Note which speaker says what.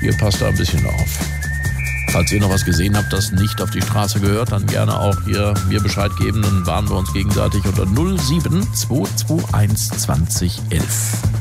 Speaker 1: Ihr passt da ein bisschen auf. Falls ihr noch was gesehen habt, das nicht auf die Straße gehört, dann gerne auch hier mir Bescheid geben. Dann warnen wir uns gegenseitig unter 07 221 2011.